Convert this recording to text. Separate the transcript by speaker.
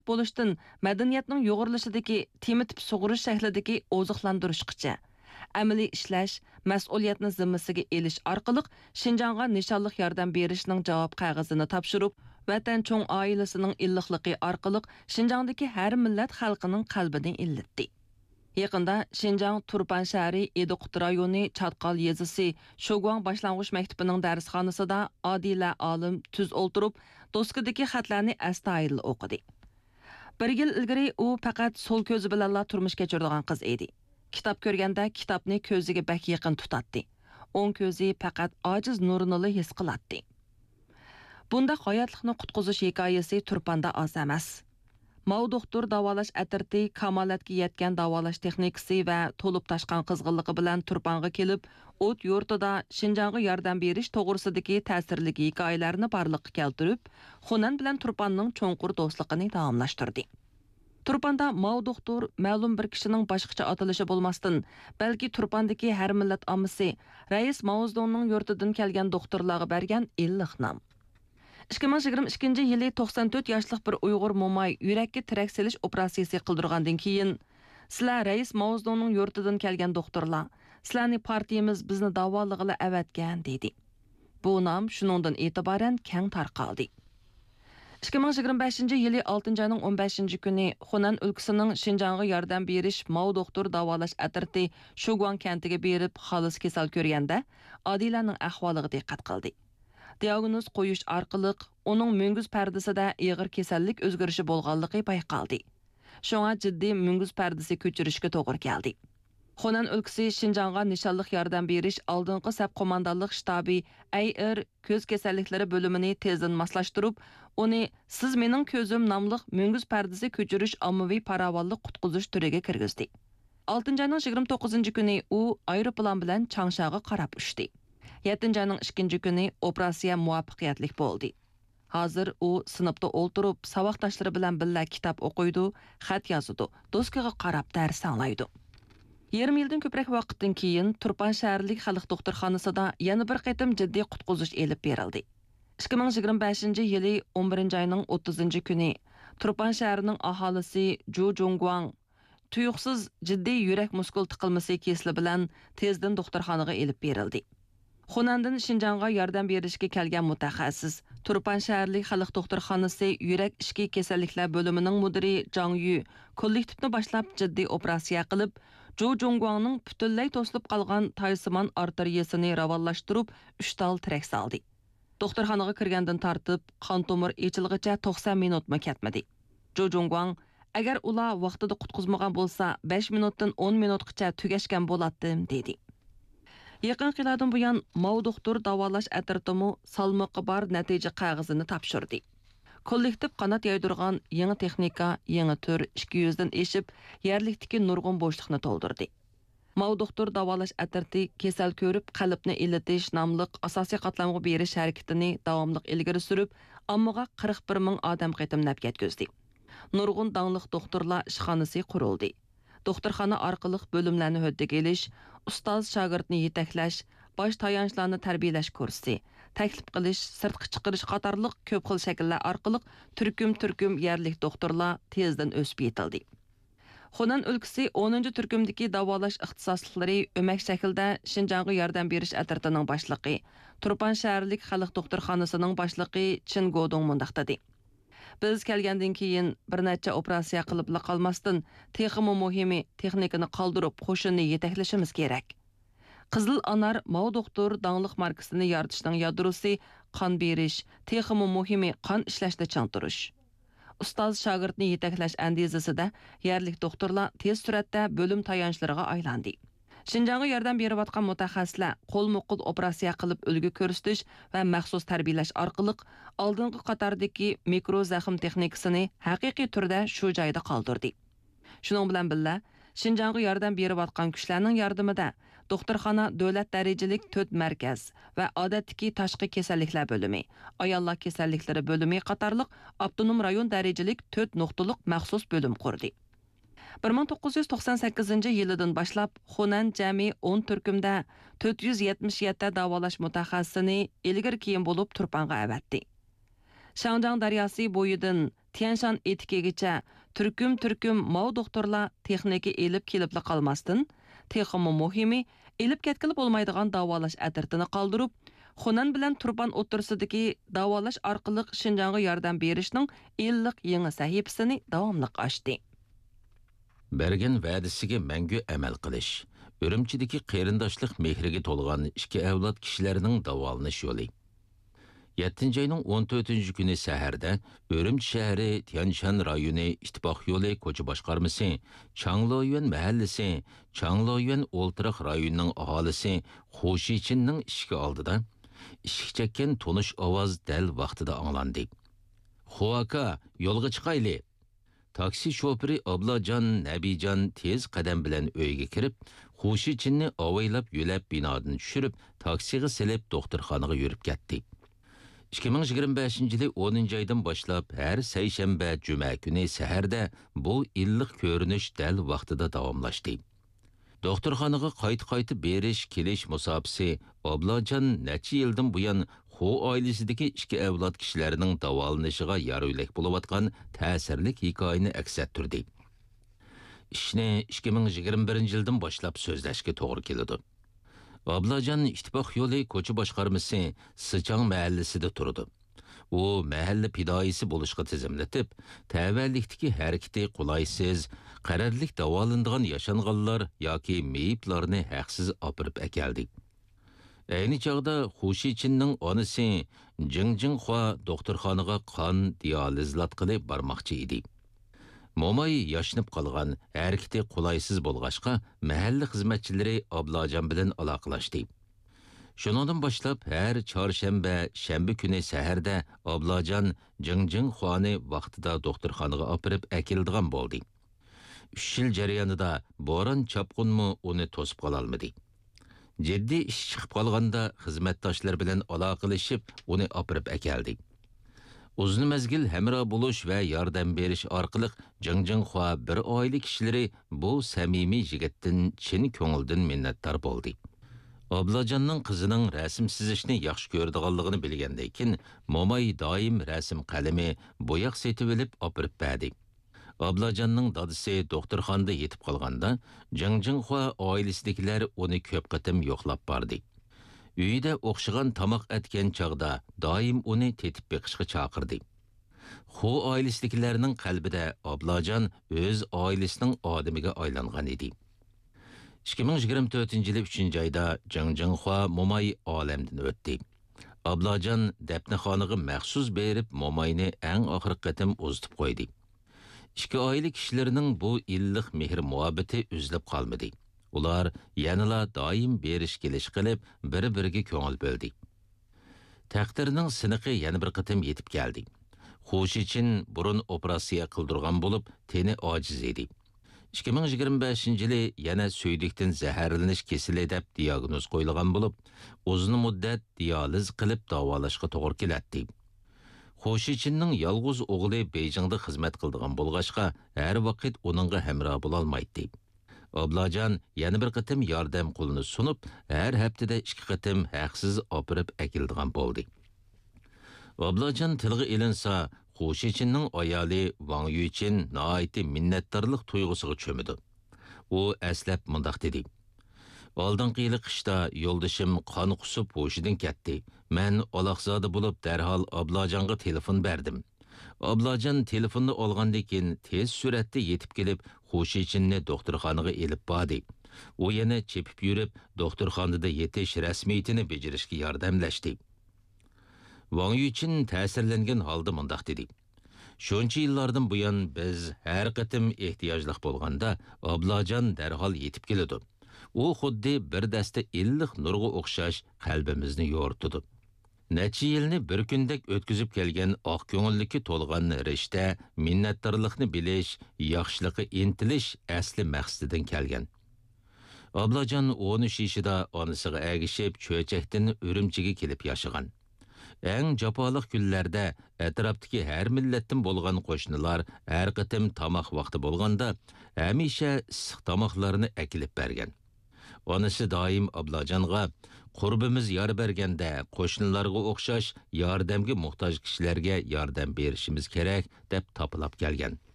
Speaker 1: bo'lishdan madaniyatning yo'g'rilishidagi temitib sug'urish shaklidagi oziqlantirishgacha amaliy ishlash, mas'uliyatni zimmasiga elish orqali Şinjanğa nishonliq yordam berishning javob qog'ozini topshirib, Vatan cho'ng oilasining illiqligi orqali Şinjangdagi har millat xalqining qalbini illatdi. Yaqında Şinjang Turpan shahri Ediqut rayoni Çatqal yezisi Shoguang boshlang'ich maktabining darsxonasida Odila olim tuz o'ltirib, doskadagi xatlarni astoydil o'qidi. Bir yil ilgari u faqat so'l ko'zi bilan turmush kechiradigan qiz edi. Kitob ko'rganda kitobni ko'ziga bak yaqin tutatdi. O'ng ko'zi faqat ojiz nurini his qiladi. Bunda hayotlikni qutqizish hikoyasi Turpanda oz emas. Mao doktor davolash atirti kamolatga yetgan davolash texnikasi va to'lib tashqan qizg'inligi bilan Turpanga kelib, o't yurtida Şinjang'a yordam berish to'g'risidagi ta'sirli hikoyalarni barliqqa keltirib, Xunan bilan Turpanning cho'nqur do'stligini davomlashtirdi. Turpanda Mao doktor ma'lum bir kishining boshqacha atalishi bo'lmasdan, balki Turpandagi har millat ommasi Rais Mao Zedongning yurtidan kelgan doktorlarga bergan illiq nom. 2022 yili 94 yoshlik bir Uyg'ur mo'may yurakka tirak selish operatsiyasi qildirgandan keyin sizlar Rais Mao Zedongning yurtidan kelgan doktorlar, sizlarni partiyamiz bizni davolig'ila avatgan dedi. Bu nom shuningdan e'tiboran keng tarqaldi. 2025 yili 6 ayning 15 kuni Xunan o'lkasining Şinjang'a yordam berish Mao doktor davolash atirti Shoguang kentiga berib xolis kasal ko'rganda Odilaning ahvoliga diqqat qildi. Diagnoz qo'yish orqali uning munguz pardasida og'ir kasallik o'zgarishi bo'lganligi payqaldi. Shunga jiddiy munguz pardasi ko'chirishga to'g'ri keldi. Xunan o'lkasi Şinjang'a nishonliq yordam berish oldingi saf qo'mondonlik shtabi AR ko'z kasalliklari bo'limini tezdan moslashtirib, uni "Siz mening ko'zim" nomli munguz pardasi ko'chirish ommaviy paravollik qutqizish turiga kirgizdi. 6 ayning 29 kuni u aeroplan bilan Changshaga qarab uchdi. 7 ayning 2 kuni operatsiya muvaffaqiyatli bo'ldi. Hozir u sinfda o'ltirib, saboqdoshlari bilan birga kitob o'qiydi, xat yozadi, doskaga qarab dars anglaydi. 20 yildan ko'proq vaqtdan keyin Turpan shaharlik xalq doktorxonasida yana bir qatim jiddiy qutqizish elib berildi. 2025 yili 11 ayning 30 kuni Turpan shahrining aholisi Ju Jongguang tuyuqsiz jiddiy yurak muskul tiqilmasi kesili bilan tezdan doktorxonaga elib berildi. Xunandan Şinjang'a yordam berishga kelgan mutaxassis Turpan shaharlik xalq doktorxonasi yurak ishki kasalliklar bo'limining mudiri Zhang Yu kollektivni boshlab jiddiy operatsiya qilib, Zhu Zhongguangning butunlay to'silib qolgan taysimon arteriyasini ravolashtirib, 3 tal tirak saldi. Doktorxonaga kirgandan tortib, qon tomir echilg'icha 90 minutmi ketmadi. Zhu Zhongguang agar ular vaqtida qutqizmagan bo'lsa, 5 minutdan 10 minutgacha tugashgan bo'lardim dedi. Yaqin qiladan buyon Mao doktor davolash atirtimi salmoqi bor natija qog'ozini topshirdi. Kollektiv qanot yaydirgan yangi texnika, yangi tur 200 dan eshib, yerlikdagi nurg'un bo'shliqni to'ldirdi. Mao doktor davolash atirti kasal ko'rib, qalbni ilitish nomli asosiy qatlamga berish harakatini davomli ilgari surib, ommaga 41 ming odam qatimlab yetkazdi. Nurg'un dangliq doktorlar ishxonasi qurildi. Doktorxona orqali bo'limlarni huddiga elish, ustoz shogirdni yetaklash, bosh tayanchlarni tarbiyalash kursi, taklif qilish, sirtqi chiqarish qatorliq ko'p xil shakllar orqali turkum yerlik doktorlar tezdan o'sib yetildi. Xunan o'lkasi 10-turkumdagi davolash ixtisosliklari o'mak shaklda Şinjang'a yordam berish atirtining boshlig'i, Turpan shaharlik xalq doktorxonasining boshlig'i Chin Godong mundaq dedi. Biz kelgandan keyin bir necha operatsiya qilib qolmasdan, texmi muhimi texnikani qoldirib qo'shinni yetaklashimiz kerak. Qizil anar Mao doktor dangliq markasini yaratishning yadrosi qon berish, texmi muhimi qon ishlashda chang turish. Ustoz shogirdni yetaklash andizasida yerlik doktorlar tez suratda bo'lim tayanchlariga aylandi. Şinjang'a yordam berayotgan mutaxassislar qo'l-muqul operatsiya qilib ulgu ko'rsatish va maxsus tarbiyalash orqali oldingi qatordagi mikro zaxm texnikasini haqiqiy turda shu joyda qoldirdi. Shuning bilan birga Şinjang'a yordam berayotgan kuchlarning yordamida doktorxona davlat darajalik 4 markaz va odatdagi tashqi kasalliklar bo'limi, ayollar kasalliklari bo'limi qatorliq avtonom rayon darajalik 4 nuqtaliq maxsus bo'lim qurdi. 1998 yilidan boshlab Xunan jami 10 turkumda 477 davolash mutaxassisini ilgari keyin bo'lib Turpanga avatdi. Şanjang daryosi bo'yidan Tianshan etikegacha turkum mov doktorlar texnika elib kelibli qalmasdan, texmi muhimi elib ketkili bo'lmaydigan davolash atirtini qoldirib, Xunan bilan Turpan o'tirsidagi davolash orqali Shinjongga yordam berishning illiq yangi sahifasini davomli ochdi.
Speaker 2: Bergen va'dasiga mangu amal qilish. Urumchidagi qarindoshlik mehriga to'lgan ikki avlod kishilarning davolanish yo'li. 7 ayning 14 kuni saharda Urumchi shahri Tianshan rayoni ittifoq yo'li ko'cha boshqarmasi, Changloyuan mahallasi, Changloyuan o'ltiraq rayonining aholisi Xo'shichinning ishki oldida ishik chekkan tonish ovoz dal vaqtida anglandi. "Xo'aka, yo'lga chiqayli." Taksi şoförü Ablacan, Nabijan tez qadam bilan uyga kirib, Xo'shichinni avaylab yo'lab binodan tushirib, taksiga silib doktorxonaga yurib ketdi. 2025 yili 10 oydan boshlab har seshanba, juma kuni saharda bu illiq ko'rinish dal vaqtida davomlashdi. Doktorxonaga qayta berish kelish musofasi Ablajan necha yildan buyon Xo oilasidagi ikki avlod kishilarining davolanishiga yaroylik bo'layotgan ta'sirlik hikoyani aks ettirdi. Ishni 2021 yildan boshlab so'zlashga to'g'ri keladi. Ablajan ittifoq yo'li ko'cha boshqarmasi Sichang mahallasida turdi. U mahalla pidoyisi bo'lishga tizimlatib, tavallikdagi harakati qulaysiz, qarorlik davolanadigan yashanganlar yoki meyiblarni haqsiz opirib akeldi. Ayni chog'da Xo'shichinning onasi Jingjinghua doktorxonaga qon dializlat qilib bormoqchi edi. Momay yashnib qolgan, harakati qulaysiz bo'lg'achqa mahalla xizmatchilari Ablajan bilan aloqalashdi. Shundan boshlab har chorshanba, shanba kuni saharda Ablajan Jingjinghuani vaqtida doktorxonaga opirib akildigan bo'ldi. 3 yil jarayonida bo'ron chapqunmi uni to'sib qola olmadi. Jiddiy ish chiqib qolganda xizmatdoshlar bilan aloqalashib uni opirib akeldi. Uzun mezgil hamro bo'lish va yordam berish orqali Jingjinghua bir oila kishilari bu samimiy yigitdan chin ko'ngildan minnatdor bo'ldi. Ablajanning qizining rasm chizishni yaxshi ko'radiganligini bilgandan keyin Momay doim rasm qalami, bo'yoq setib olib opirib berdi. Ablajanning dadisi doktorxonada yetib qolganda, Jingjinghua oilasidagilar uni ko'p qatim yo'qlab bordi. Uyida o'xshagan tamoq etgan chog'da doim uni tetib beqishga chaqirdi. Xo oilasidagilarning qalbida Ablajan o'z oilasining odamiga aylangan edi. 2024 yili 3 oyda Jingjinghua Momay olamdan o'tdi. Ablajan dafnaxonaga maxsus berib Momayni eng oxir qatim uzitib qo'ydi. İki oila kishilarining bu illiq mehr muhabbati uzilib qolmadi. Ular yanıla doim berish kelish qilib, bir-biriga ko'ngil bo'ldi. Taqdirning siniqi yana bir qatim yetib keldi. Xo'shichin burun operatsiya qildirgan bo'lib, teni ojiz edi. 2025 yili yana suydikdan zaharlanish kesili deb diagnoz qo'yilgan bo'lib, uzun muddat dializ qilib davolashga to'g'ri keladi. Xo'shichinning yolg'iz o'g'li Beijingda xizmat qildigan bo'lg'achqa, har vaqt uningga hamroh bo'la olmaydi. Ablajan yana bir qatim yordam qo'lini sunib, har haftada 2 qatim haqsiz opirib akildigan bo'ldi. Ablajan tilga ilinsa, Xo'shichinning ayoli Wang Yuchin nihoyatda minnatdorlik tuyg'usiga cho'midi. U aslab mundaq dedi: "Oldingi yili qishda yo'ldashim qon qusib hoshidan ketdi. Men aloqzoda bo'lib darhol Ablajanga telefon berdim. Ablajan telefonni olgandan keyin tez suratda yetib kelib, Xo'shichinni doktorxonaga elib bordi. U yana chepib yurib, doktorxonada yetish rasmiyatini bajarishga yordamlashdi." Wang Yuchin ta'sirlangan holda mundaq dedi: "Shuncha yillardan buyon biz har qatim ehtiyojliq bo'lganda Ablajan darhol yetib keladi. U xuddi bir dasta illiq nurga o'xshash qalbimizni yo'rtdi. Necha yilni bir kundek o'tkazib kelgan oq ko'ngillikka to'lgan rishta, minnatdorlikni bilish, yaxshiliqqa intilish asli maqsadidan kelgan." Ablajan 13 yoshida onasiga agishib, cho'chakdan Urumchiga kelib yashagan. Eng jafoliq kunlarda atrofdagi har millatdan bo'lgan qo'shnilar har qatim tamoq vaqti bo'lganda hamisha issiq tamoqlarni akilib bergan. Onasi doim Ablajonga qurbimiz yor berganda qo'shnilarga o'xshash yordamga muhtoj kishilarga yordam berishimiz kerak deb topilab kelgan.